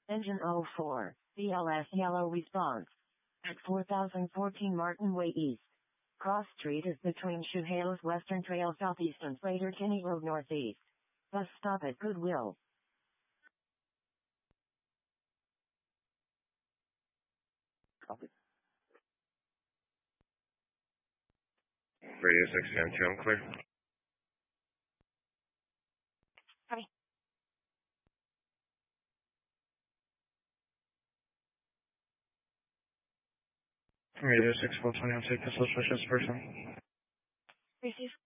Engine 04, BLS yellow response. At 4014 Martin Way East. Cross Street is between Chehalis Western Trail Southeast and Slater Kinney Road Northeast. Bus stop at Goodwill. Copy. Radio 6 I'm clear. Copy. Radio 6 420, I'll take this suspicious person. Receive.